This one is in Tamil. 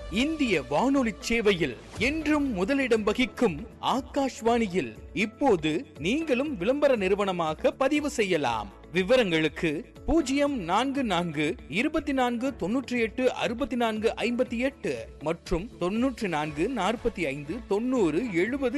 இந்திய வானொலி சேவையில் என்றும் முதலிடம் வகிக்கும் ஆகாஷ்வாணியில் இப்போது நீங்களும் விளம்பர நிறுவனமாக பதிவு செய்யலாம். விவரங்களுக்கு 044249686458 மற்றும் 94459070